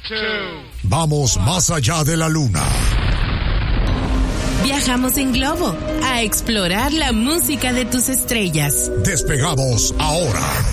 Vamos más allá de la luna. Viajamos en globo a explorar la música de tus estrellas. Despegamos ahora.